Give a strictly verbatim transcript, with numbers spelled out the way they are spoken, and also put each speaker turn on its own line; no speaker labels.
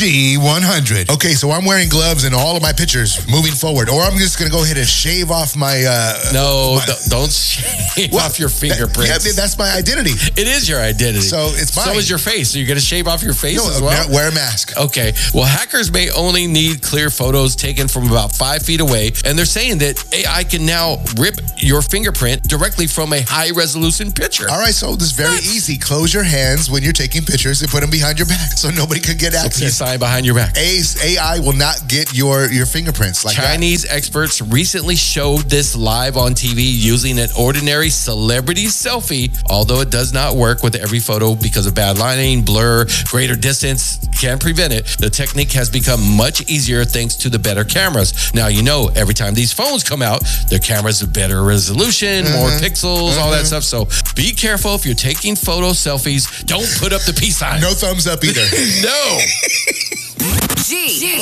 G one hundred. Okay, so I'm wearing gloves in all of my pictures moving forward, or I'm just going to go ahead and shave off my... Uh,
no,
my,
don't, don't shave
well,
off your fingerprints.
That, yeah, that's my identity.
It is your identity.
So it's mine.
So is your face. So you're going to shave off your face
no,
as well?
Wear a mask.
Okay. Well, hackers may only need clear photos taken from about five feet away, and they're saying that A I can now rip your fingerprint directly from a high-resolution picture.
All right, so this is very
what?
easy. Close your hands when you're taking pictures and put them behind your back so nobody could get
So
access.
peace sign behind your back.
A I will not get your, your fingerprints like
Chinese
that.
experts recently showed this live on T V using an ordinary celebrity selfie, although it does not work with every photo because of bad lighting, blur, greater distance can prevent it. The technique has become much easier thanks to the better cameras. Now, you know, every time these phones come out, their cameras have better resolution, mm-hmm. more pixels, mm-hmm. all that stuff. So be careful if you're taking photo selfies. Don't put up the peace sign.
No thumbs up either.
No.
G.